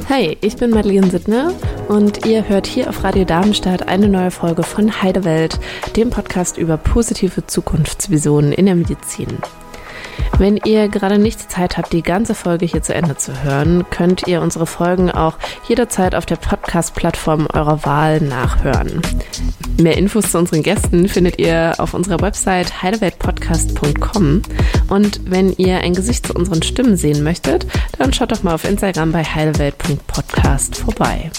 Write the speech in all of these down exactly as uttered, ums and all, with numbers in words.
Hi, ich bin Madeleine Sittner und ihr hört hier auf Radio Darmstadt eine neue Folge von Heidewelt, dem Podcast über positive Zukunftsvisionen in der Medizin. Wenn ihr gerade nicht die Zeit habt, die ganze Folge hier zu Ende zu hören, könnt ihr unsere Folgen auch jederzeit auf der Podcast-Plattform eurer Wahl nachhören. Mehr Infos zu unseren Gästen findet ihr auf unserer Website heideweltpodcast punkt com und wenn ihr ein Gesicht zu unseren Stimmen sehen möchtet, dann schaut doch mal auf Instagram bei heidewelt punkt podcast vorbei.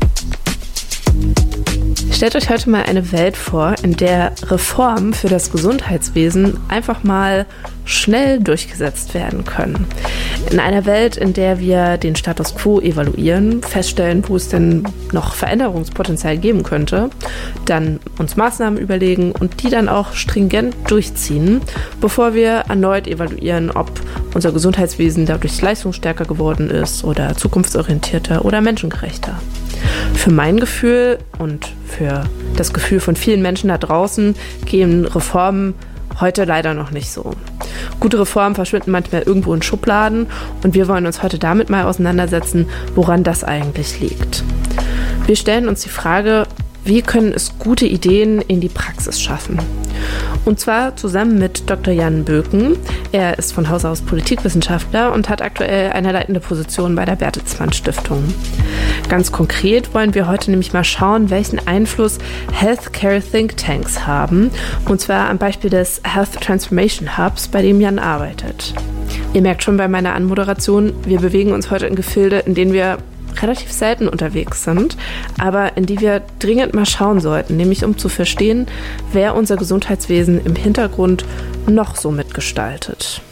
Stellt euch heute mal eine Welt vor, in der Reformen für das Gesundheitswesen einfach mal schnell durchgesetzt werden können. In einer Welt, in der wir den Status quo evaluieren, feststellen, wo es denn noch Veränderungspotenzial geben könnte, dann uns Maßnahmen überlegen und die dann auch stringent durchziehen, bevor wir erneut evaluieren, ob unser Gesundheitswesen dadurch leistungsstärker geworden ist oder zukunftsorientierter oder menschengerechter. Für mein Gefühl und für das Gefühl von vielen Menschen da draußen gehen Reformen heute leider noch nicht so. Gute Reformen verschwinden manchmal irgendwo in Schubladen und wir wollen uns heute damit mal auseinandersetzen, woran das eigentlich liegt. Wir stellen uns die Frage, wie können es gute Ideen in die Praxis schaffen? Und zwar zusammen mit Doktor Jan Böken. Er ist von Haus aus Politikwissenschaftler und hat aktuell eine leitende Position bei der Bertelsmann Stiftung. Ganz konkret wollen wir heute nämlich mal schauen, welchen Einfluss Healthcare Thinktanks haben. Und zwar am Beispiel des Health Transformation Hubs, bei dem Jan arbeitet. Ihr merkt schon bei meiner Anmoderation, wir bewegen uns heute in Gefilde, in denen wir relativ selten unterwegs sind, aber in die wir dringend mal schauen sollten, nämlich um zu verstehen, wer unser Gesundheitswesen im Hintergrund noch so mitgestaltet.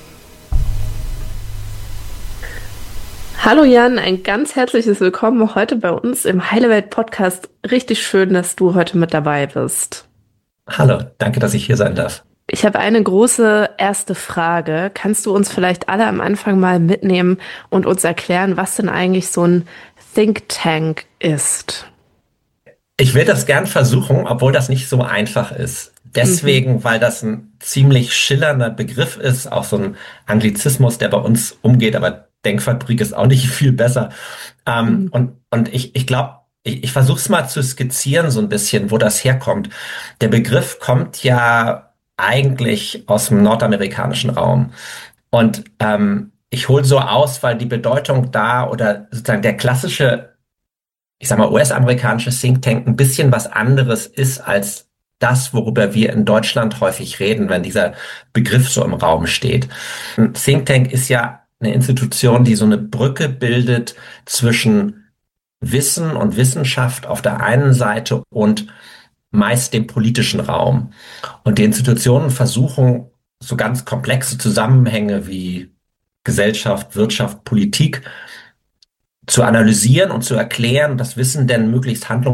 Hallo Jan, ein ganz herzliches Willkommen heute bei uns im Heidewelt-Podcast. Richtig schön, dass du heute mit dabei bist. Hallo, danke, dass ich hier sein darf. Ich habe eine große erste Frage. Kannst du uns vielleicht alle am Anfang mal mitnehmen und uns erklären, was denn eigentlich so ein Think Tank ist? Ich will das gern versuchen, obwohl das nicht so einfach ist. Deswegen, mhm. weil das ein ziemlich schillernder Begriff ist, auch so ein Anglizismus, der bei uns umgeht, aber Denkfabrik ist auch nicht viel besser. Ähm, mhm. Und, und ich, ich glaube, ich, ich versuche es mal zu skizzieren so ein bisschen, wo das herkommt. Der Begriff kommt ja eigentlich aus dem nordamerikanischen Raum. Und ähm, ich hole so aus, weil die Bedeutung da oder sozusagen der klassische, ich sag mal, U S-amerikanische Think Tank ein bisschen was anderes ist als das, worüber wir in Deutschland häufig reden, wenn dieser Begriff so im Raum steht. Ein Think Tank ist ja eine Institution, die so eine Brücke bildet zwischen Wissen und Wissenschaft auf der einen Seite und meist dem politischen Raum. Und die Institutionen versuchen, so ganz komplexe Zusammenhänge wie Gesellschaft, Wirtschaft, Politik zu analysieren und zu erklären, das Wissen denn möglichst handlungsfähig